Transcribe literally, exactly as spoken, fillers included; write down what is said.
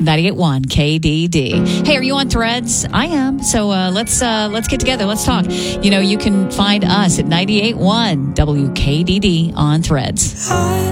ninety-eight point one K D D. Hey, are you on Threads? I am. So uh, let's uh, let's get together. Let's talk. You know, you can find us at ninety-eight point one W K D D on Threads.